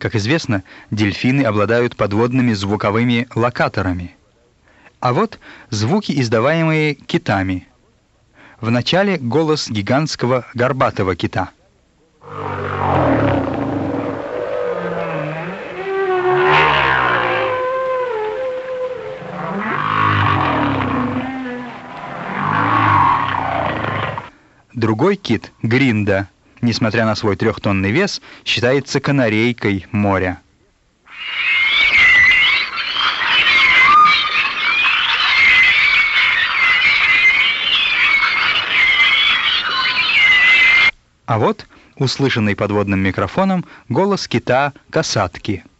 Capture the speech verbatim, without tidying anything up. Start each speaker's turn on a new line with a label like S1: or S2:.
S1: Как известно, дельфины обладают подводными звуковыми локаторами. А вот звуки, издаваемые китами. Вначале голос гигантского горбатого кита. Другой кит, гринда, несмотря на свой трехтонный вес, считается канарейкой моря. А вот, услышанный подводным микрофоном, голос кита-касатки.